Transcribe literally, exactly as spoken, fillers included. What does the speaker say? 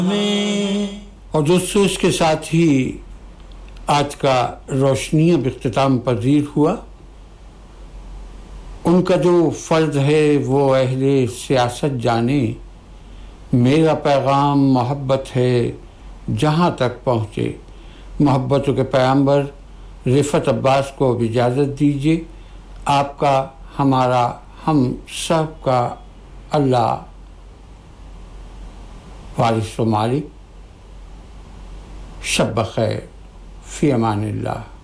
और दोस्तों, इसके साथ ही आज का रोशनी अब इख्तिताम पजीर हुआ। उनका जो फ़र्ज़ है वो अहले सियासत जाने, मेरा पैगाम मोहब्बत है जहाँ तक पहुँचे। मोहब्बतों के पैगंबर रिफ़त अब्बास को अब इजाज़त दीजिए। आपका, हमारा, हम सब का अल्लाह वारिस व मालिक। शब बख़ैर, फ़ी अमानिल्लाह।